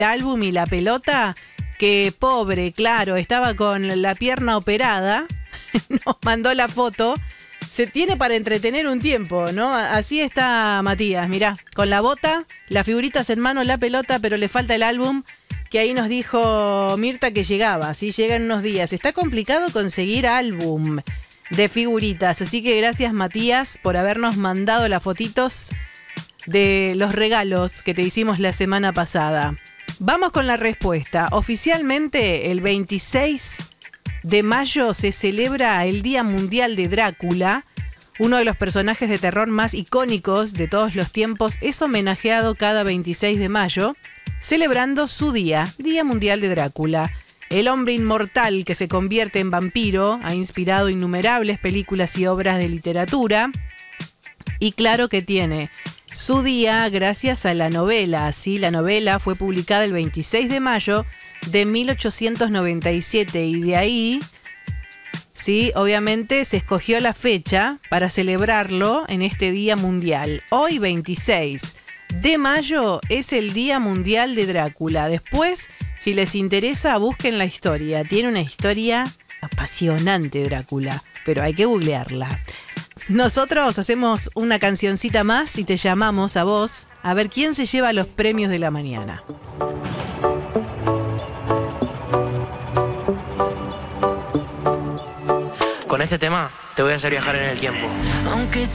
álbum y la pelota, que pobre, claro, estaba con la pierna operada, nos mandó la foto. Se tiene para entretener un tiempo, ¿no? Así está Matías, mirá, con la bota, las figuritas en mano, la pelota, pero le falta el álbum, que ahí nos dijo Mirta que llegaba, ¿sí? Llega en unos días. Está complicado conseguir álbum de figuritas, así que gracias, Matías, por habernos mandado las fotitos de los regalos que te hicimos la semana pasada. Vamos con la respuesta. Oficialmente, el 26 de mayo se celebra el Día Mundial de Drácula. Uno de los personajes de terror más icónicos de todos los tiempos es homenajeado cada 26 de mayo, celebrando su Día Mundial de Drácula. El hombre inmortal que se convierte en vampiro ha inspirado innumerables películas y obras de literatura. Y claro que tiene su día gracias a la novela. Sí, la novela fue publicada el 26 de mayo de 1897 y de ahí, sí, obviamente se escogió la fecha para celebrarlo en este Día Mundial. Hoy, 26 de mayo, es el Día Mundial de Drácula. Después, si les interesa, busquen la historia. Tiene una historia apasionante, Drácula, pero hay que googlearla. Nosotros hacemos una cancioncita más y te llamamos a vos a ver quién se lleva los premios de la mañana. Con este tema te voy a hacer viajar en el tiempo. Aunque